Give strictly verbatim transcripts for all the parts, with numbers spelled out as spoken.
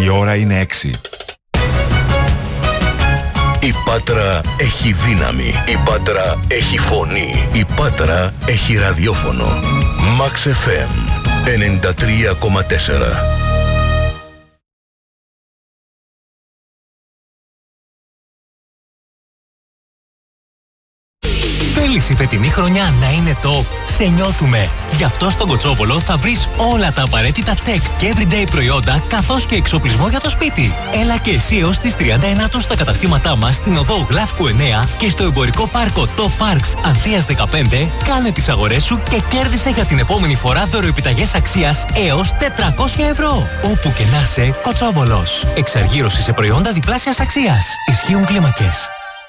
Η ώρα είναι έξι. Η Πάτρα έχει δύναμη. Η Πάτρα έχει φωνή. Η Πάτρα έχει ραδιόφωνο. Max εφ εμ ενενήντα τρία κόμμα τέσσερα. Θέλεις η φετινή χρονιά να είναι top? Σε νιώθουμε! Γι' αυτό στον Κοτσόβολο θα βρεις όλα τα απαραίτητα tech και everyday προϊόντα, καθώς και εξοπλισμό για το σπίτι. Έλα και εσύ έως τις τριάντα ενάτου στα καταστήματά μας στην οδό Γλάφκου εννέα και στο εμπορικό πάρκο Top Parks Ανθίας δεκαπέντε. Κάνε τις αγορές σου και κέρδισε για την επόμενη φορά δωροεπιταγές αξίας έως τετρακόσια ευρώ. Όπου και να είσαι, Κοτσόβολος. Εξαργύρωση σε προϊόντα διπλάσιας αξίας. Ισχύουν κλίμακες.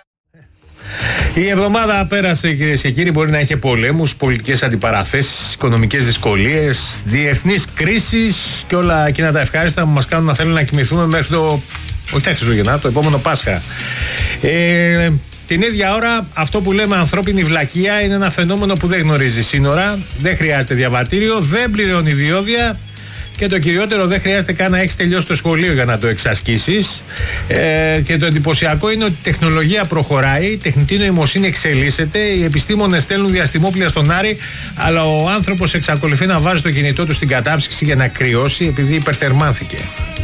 Η εβδομάδα πέρασε, κυρίες και κύριοι. Μπορεί να είχε πολέμους, πολιτικές αντιπαραθέσεις, οικονομικές δυσκολίες, διεθνείς κρίσεις και όλα εκείνα τα ευχάριστα που μας κάνουν να θέλουν να κοιμηθούμε μέχρι το, όχι τα Χριστούγεννα, το επόμενο Πάσχα. Ε, την ίδια ώρα, αυτό που λέμε ανθρώπινη βλακεία είναι ένα φαινόμενο που δεν γνωρίζει σύνορα, δεν χρειάζεται διαβατήριο, δεν πληρώνει διόδια. Και το κυριότερο, δεν χρειάζεται καν να έχεις τελειώσει το σχολείο για να το εξασκήσεις. Ε, και το εντυπωσιακό είναι ότι η τεχνολογία προχωράει, η τεχνητή νοημοσύνη εξελίσσεται, οι επιστήμονες στέλνουν διαστημόπλια στον Άρη, αλλά ο άνθρωπος εξακολουθεί να βάζει το κινητό του στην κατάψυξη για να κρυώσει επειδή υπερθερμάνθηκε.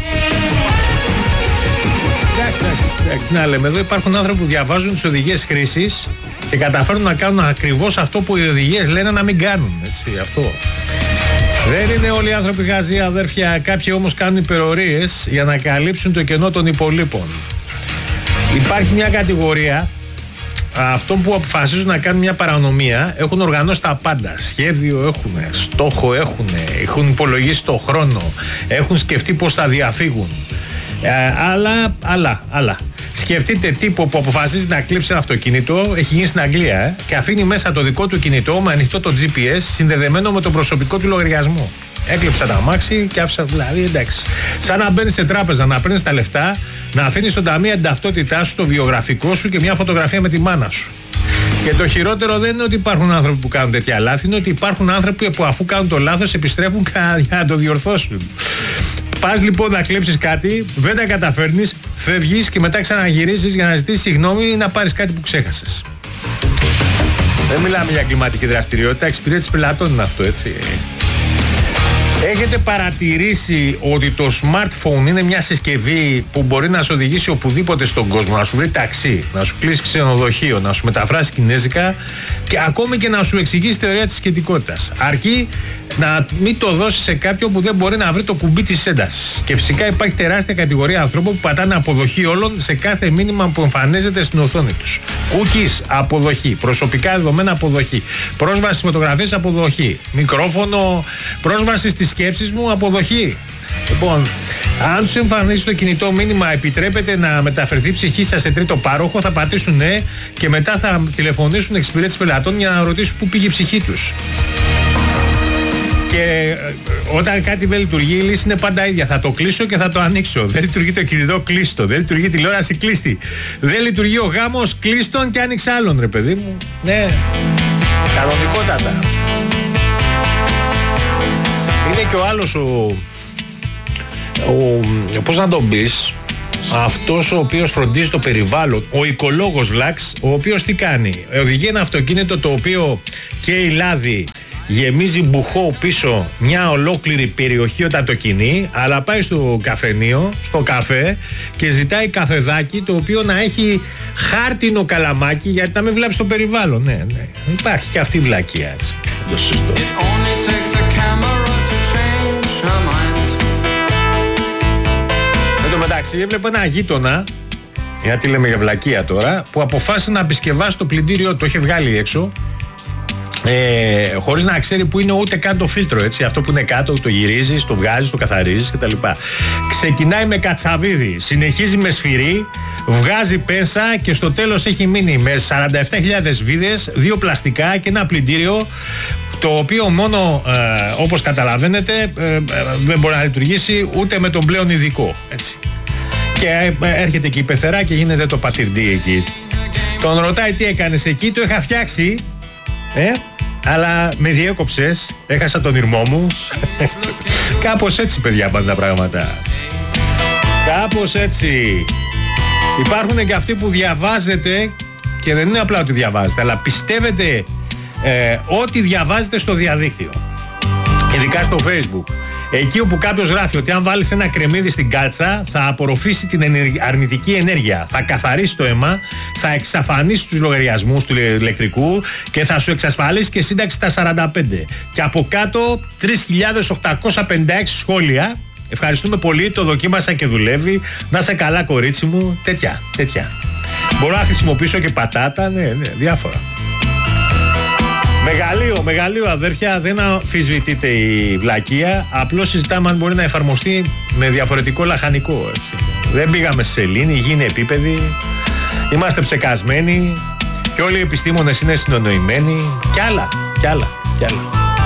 Εντάξει, εντάξει, να λέμε, εδώ υπάρχουν άνθρωποι που διαβάζουν τις οδηγίες χρήσης και καταφέρουν να κάνουν ακριβώς αυτό που οι οδηγίες λένε να μην κάνουν. Έτσι, αυτό. Δεν είναι όλοι οι άνθρωποι γαζοί, αδέρφια. Κάποιοι όμως κάνουν υπερορίες για να καλύψουν το κενό των υπολείπων. Υπάρχει μια κατηγορία αυτών που αποφασίζουν να κάνουν μια παρανομία. Έχουν οργανώσει τα πάντα. Σχέδιο έχουν, στόχο έχουν, έχουν υπολογίσει το χρόνο, έχουν σκεφτεί πώς θα διαφύγουν. Ε, αλλά, αλλά, αλλά. Σκεφτείτε τύπο που αποφασίζει να κλείψει ένα αυτοκίνητο, έχει γίνει στην Αγγλία, ε, και αφήνει μέσα το δικό του κινητό με ανοιχτό το τζι πι ες συνδεδεμένο με τον προσωπικό του λογαριασμό. Έκλειψα τα αμάξι και άφησα, δηλαδή εντάξει. Σαν να μπαίνει σε τράπεζα, να παίρνει τα λεφτά, να αφήνει στον ταμείο την ταυτότητά σου, το βιογραφικό σου και μια φωτογραφία με τη μάνα σου. Και το χειρότερο δεν είναι ότι υπάρχουν άνθρωποι που κάνουν τέτοια λάθη, είναι ότι υπάρχουν άνθρωποι που αφού κάνουν το λάθος επιστρέφουν για να το διορθώσουν. Πας λοιπόν να κλέψεις κάτι, δεν τα καταφέρνεις, φεύγεις και μετά ξαναγυρίζεις για να ζητήσεις συγγνώμη ή να πάρεις κάτι που ξέχασες. Δεν μιλάμε για κλιματική δραστηριότητα, εξυπηρέτηση πελατών είναι αυτό, έτσι. Έχετε παρατηρήσει ότι το smartphone είναι μια συσκευή που μπορεί να σου οδηγήσει οπουδήποτε στον κόσμο, να σου βρει ταξί, να σου κλείσει ξενοδοχείο, να σου μεταφράσει κινέζικα και ακόμη και να σου εξηγήσει θεωρία της σχετικότητας. Αρκεί να μην το δώσει σε κάποιον που δεν μπορεί να βρει το κουμπί της έντασης. Και φυσικά υπάρχει τεράστια κατηγορία ανθρώπων που πατάνε αποδοχή όλων σε κάθε μήνυμα που εμφανίζεται στην οθόνη τους. Cookies, αποδοχή. Προσωπικά δεδομένα, αποδοχή. Πρόσβαση στις φωτογραφίες, αποδοχή. Μικρόφωνο, πρόσβαση στις σκέψεις μου, αποδοχή. Λοιπόν, αν τους εμφανίσει το κινητό μήνυμα επιτρέπεται να μεταφερθεί η ψυχή σας σε τρίτο πάροχο, θα πατήσουν ναι και μετά θα τηλεφωνήσουν εξυπηρέτηση πελατών για να ρωτήσουν πού πήγε η ψυχή τους. Και όταν κάτι δεν λειτουργεί, η λύση είναι πάντα ίδια. Θα το κλείσω και θα το ανοίξω. Δεν λειτουργεί το κινητό, κλείστο. Δεν λειτουργεί η τηλεόραση, κλείστη. Δεν λειτουργεί ο γάμος, κλείστον και άνοιξε άλλον, ρε παιδί μου. Ναι, κανονικότατα. Είναι και ο άλλος ο, ο πώς να τον πεις, αυτός ο οποίος φροντίζει το περιβάλλον, ο οικολόγος Βλάξ, ο οποίος τι κάνει? Οδηγεί ένα αυτοκίνητο το οποίο καίει λάδι, γεμίζει μπουχό πίσω μια ολόκληρη περιοχή όταν το κινεί, αλλά πάει στο καφενείο, στο καφέ και ζητάει καφεδάκι το οποίο να έχει χάρτινο καλαμάκι γιατί να μην βλάψει το περιβάλλον. Ναι, ναι. Υπάρχει και αυτή η βλακεία, έτσι. Το συζητώ. Εν τω μεταξύ έβλεπα ένα γείτονα, γιατί λέμε για βλακεία τώρα, που αποφάσισε να επισκευάσει το πλυντήριό, το είχε βγάλει έξω, Ε, χωρίς να ξέρει που είναι ούτε καν το φίλτρο, έτσι. Αυτό που είναι κάτω, το γυρίζεις, το βγάζεις, το καθαρίζεις κτλ. Ξεκινάει με κατσαβίδι, συνεχίζει με σφυρί, βγάζει πένσα και στο τέλος έχει μείνει με σαράντα επτά χιλιάδες βίδες, δύο πλαστικά και ένα πλυντήριο, το οποίο μόνο ε, όπως καταλαβαίνετε ε, ε, δεν μπορεί να λειτουργήσει ούτε με τον πλέον ειδικό, έτσι. Και ε, έρχεται εκεί η πεθερά και γίνεται το πατυρντή εκεί. Τον ρωτάει τι έκανες εκεί, το είχα φτιάξει. Ε, αλλά με διέκοψες, έχασα τον ήρμό μου. Κάπως έτσι, παιδιά, πάνε τα πράγματα. Κάπως έτσι. Υπάρχουν και αυτοί που διαβάζετε και δεν είναι απλά ότι διαβάζετε, αλλά πιστεύετε ε, ότι διαβάζετε στο διαδίκτυο. Ειδικά στο Facebook. Εκεί όπου κάποιος γράφει ότι αν βάλεις ένα κρεμμύδι στην κάλτσα θα απορροφήσει την αρνητική ενέργεια, θα καθαρίσει το αίμα, θα εξαφανίσει τους λογαριασμούς του ηλεκτρικού και θα σου εξασφαλίσει και σύνταξη στα σαράντα πέντε. Και από κάτω τρεις χιλιάδες οκτακόσια πενήντα έξι σχόλια. Ευχαριστούμε πολύ, το δοκίμασα και δουλεύει. Να είσαι καλά, κορίτσι μου. Τέτοια, τέτοια. Μπορώ να χρησιμοποιήσω και πατάτα, ναι, ναι, διάφορα. Μεγαλείο, μεγαλείο αδέρφια, δεν αμφισβητείται η βλακεία. Απλώς συζητάμε αν μπορεί να εφαρμοστεί με διαφορετικό λαχανικό. Έτσι. Δεν πήγαμε σε σελήνη, γίνει επίπεδη. Είμαστε ψεκασμένοι και όλοι οι επιστήμονες είναι συνονοημένοι. Κι άλλα, κι άλλα, κι άλλα.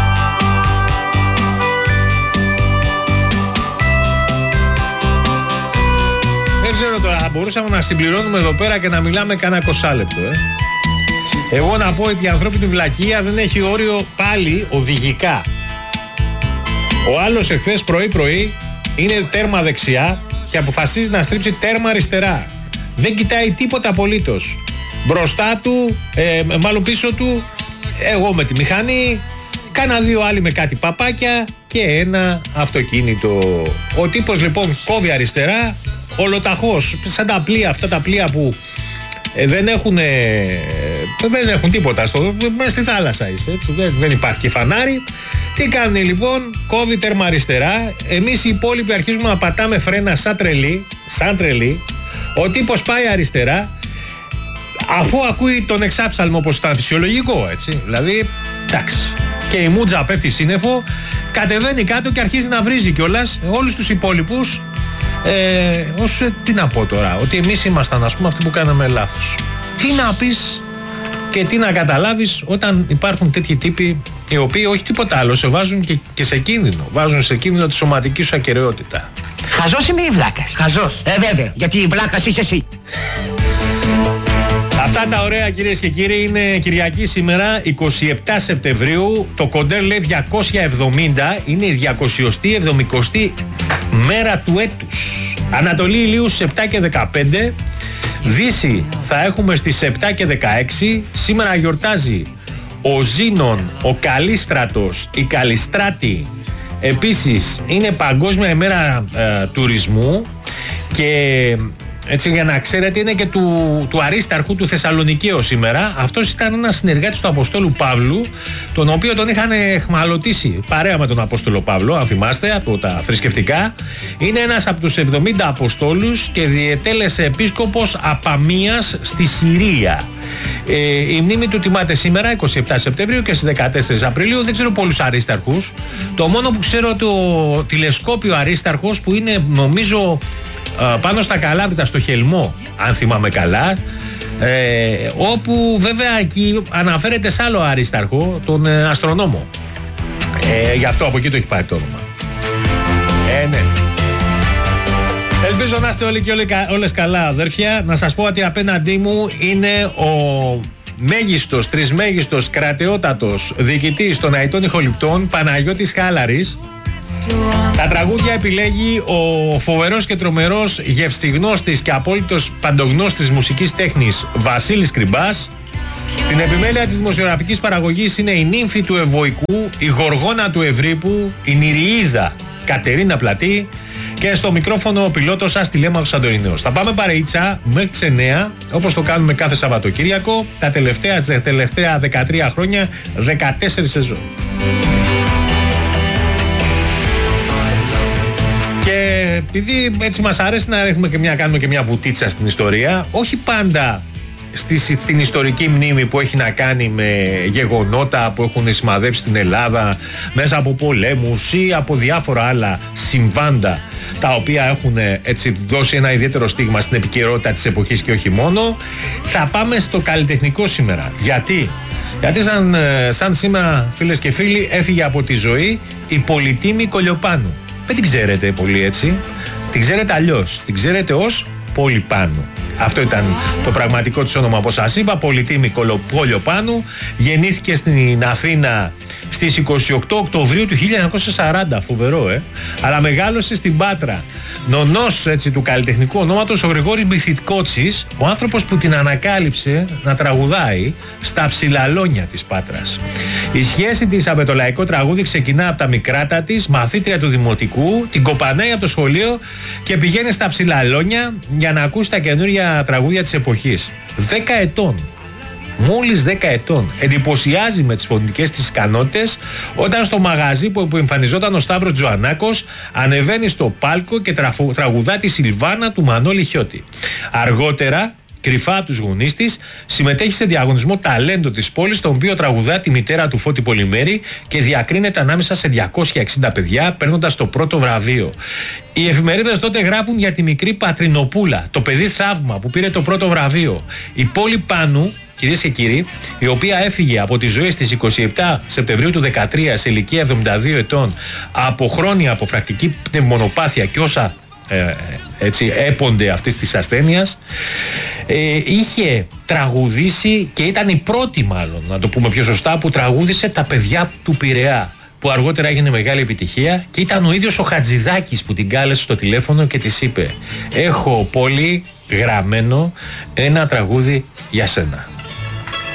Δεν ξέρω τώρα, θα μπορούσαμε να συμπληρώνουμε εδώ πέρα και να μιλάμε κανένα εικοσάλεπτο, ε. Εγώ να πω ότι η ανθρώπινη βλακεία δεν έχει όριο πάλι οδηγικά. Ο άλλος εχθές πρωί πρωί είναι τέρμα δεξιά και αποφασίζει να στρίψει τέρμα αριστερά. Δεν κοιτάει τίποτα απολύτως. Μπροστά του, ε, μάλλον πίσω του, εγώ με τη μηχανή, κάνα δύο άλλοι με κάτι παπάκια και ένα αυτοκίνητο. Ο τύπος λοιπόν κόβει αριστερά, ολοταχώς, σαν τα πλοία, αυτά τα πλοία που ε, δεν έχουν, ε, δεν έχουν τίποτα, στο, μέσα στη θάλασσα είσαι, έτσι, δεν, δεν υπάρχει και φανάρι. Τι κάνουν λοιπόν, κόβει τέρμα αριστερά, εμείς οι υπόλοιποι αρχίζουμε να πατάμε φρένα σαν τρελή, σαν τρελή. Ο τύπος πάει αριστερά, αφού ακούει τον εξάψαλμο όπως ήταν φυσιολογικό, έτσι, δηλαδή, εντάξει. Και η μούτζα πέφτει σύννεφο, κατεβαίνει κάτω και αρχίζει να βρίζει κιόλας όλους τους υπόλοιπους. Ε, ως, τι να πω τώρα, ότι εμείς ήμασταν, ας πούμε, αυτοί που κάναμε λάθος. Τι να πεις και τι να καταλάβεις όταν υπάρχουν τέτοιοι τύποι οι οποίοι όχι τίποτα άλλο, σε βάζουν και, και σε κίνδυνο. Βάζουν σε κίνδυνο τη σωματική σου ακεραιότητα. Χαζός είμαι ή βλάκας? Χαζός. Ε, βέβαια, γιατί η βλάκας είσαι εσύ. Αυτά τα ωραία, κυρίες και κύριοι, είναι Κυριακή σήμερα, εικοστή εβδόμη Σεπτεμβρίου. Το κοντέρ λέει διακόσια εβδομήντα, είναι η διακοσιοστή εβδομηκοστή μέρα του έτους. Ανατολή ηλίου στις επτά και δεκαπέντε, Δύση θα έχουμε στις επτά και δεκαέξι. Σήμερα γιορτάζει ο Ζήνων, ο Καλίστρατος, η Καλιστράτη. Επίσης είναι Παγκόσμια ημέρα ε, τουρισμού και έτσι για να ξέρετε είναι και του, του Αρίσταρχου του Θεσσαλονικαίου σήμερα. Αυτός ήταν ένας συνεργάτης του Αποστόλου Παύλου, τον οποίο τον είχαν εχμαλωτήσει παρέα με τον Απόστολο Παύλο, αν θυμάστε, από τα θρησκευτικά. Είναι ένας από τους εβδομήντα Αποστόλους και διετέλεσε επίσκοπος Απαμίας στη Συρία. Ε, η μνήμη του τιμάται σήμερα, εικοστή εβδόμη Σεπτεμβρίου, και στις δεκατέσσερις Απριλίου. Δεν ξέρω πολλούς αρίσταρχους. Το μόνο που ξέρω το τηλεσκόπιο αρίσταρχος που είναι, νομίζω, πάνω στα Καλάβρητα, στο Χελμό, αν θυμάμαι καλά, ε, όπου βέβαια εκεί αναφέρεται σε άλλο αρίσταρχο, τον ε, αστρονόμο. Ε, γι' αυτό από εκεί το έχει πάρει το όνομα. Ε, ναι. Ελπίζω να είστε όλοι και όλοι, όλες καλά, αδέρφια. Να σας πω ότι απέναντί μου είναι ο μέγιστος, τρισμέγιστος, κρατεότατος διοικητής των Αητών Ηχοληπτών, Παναγιώτης Χάλαρης. Τα τραγούδια επιλέγει ο φοβερός και τρομερός γευστιγνώστης και απόλυτος παντογνώστης μουσικής τέχνης Βασίλης Κρυμπάς. Στην επιμέλεια της δημοσιογραφικής παραγωγής είναι η νύμφη του Ευωικού, η γοργόνα του Ευρύπου, η Νηριίδα Κατερίνα Πλατή, και στο μικρόφωνο ο πιλότος σας, Τηλέμαχος Σαντορινέος. Θα πάμε παρεΐτσα μέχρι τις εννέα, όπως το κάνουμε κάθε Σαββατοκύριακο, τα τελευταία, τα τελευταία δεκατρία χρόνια, δεκατέσσερις σεζόν. Και επειδή έτσι μας αρέσει να ρίχνουμε και μια, κάνουμε και μια βουτίτσα στην ιστορία, όχι πάντα στη, στην ιστορική μνήμη που έχει να κάνει με γεγονότα που έχουν σημαδέψει την Ελλάδα μέσα από πολέμους ή από διάφορα άλλα συμβάντα τα οποία έχουν έτσι δώσει ένα ιδιαίτερο στίγμα στην επικαιρότητα της εποχής και όχι μόνο, θα πάμε στο καλλιτεχνικό σήμερα. Γιατί? Γιατί σαν, σαν σήμερα, φίλες και φίλοι, έφυγε από τη ζωή η Πολυτίμη Κολιοπάνου. Δεν την ξέρετε πολύ έτσι, την ξέρετε αλλιώς, την ξέρετε ως Πολυπάνου. Αυτό ήταν το πραγματικό της όνομα, όπως σας είπα, Πολυτίμη Κολιοπάνου. Γεννήθηκε στην Αθήνα στις είκοσι οκτώ Οκτωβρίου του χίλια εννιακόσια σαράντα. Φοβερό, ε. Αλλά μεγάλωσε στην Πάτρα. Νονός, έτσι, του καλλιτεχνικού ονόματος ο Γρηγόρης Μπιθικότσης, ο άνθρωπος που την ανακάλυψε να τραγουδάει στα ψηλαλόνια της Πάτρας. Η σχέση της με το λαϊκό τραγούδι ξεκινά από τα μικράτα της, μαθήτρια του δημοτικού, την κοπανάει από το σχολείο και πηγαίνει στα ψηλαλόνια για να ακούσει τα καινούργια τραγούδια της εποχής. δέκα ετών. Μόλις δέκα ετών. Εντυπωσιάζει με τις φωνητικές της ικανότητες όταν στο μαγαζί που, που εμφανιζόταν ο Σταύρος Τζοαννάκος ανεβαίνει στο πάλκο και τραφου, τραγουδά τη Σιλβάνα του Μανώλη Χιώτη. Αργότερα, κρυφά από τους γονείς της, συμμετέχει σε διαγωνισμό ταλέντο της πόλης, στον οποίο τραγουδά τη μητέρα του Φώτη Πολυμέρη και διακρίνεται ανάμεσα σε διακόσια εξήντα παιδιά, παίρνοντας το πρώτο βραβείο. Οι εφημερίδες τότε γράφουν για τη μικρή Πατρινοπούλα, το παιδί θαύμα που πήρε το πρώτο βραβείο. Η πόλη Πάνου, κυρίες και κύριοι, η οποία έφυγε από τη ζωή στις είκοσι επτά Σεπτεμβρίου του δεκατρία σε ηλικία εβδομήντα δύο ετών από χρόνια αποφρακτική πνευμονοπάθεια και όσα ε, έτσι, έπονται αυτής της ασθένειας, ε, είχε τραγουδήσει και ήταν η πρώτη, μάλλον να το πούμε πιο σωστά, που τραγούδισε τα παιδιά του Πειραιά, που αργότερα έγινε μεγάλη επιτυχία, και ήταν ο ίδιος ο Χατζηδάκης που την κάλεσε στο τηλέφωνο και της είπε: έχω πολύ γραμμένο ένα τραγούδι για σένα.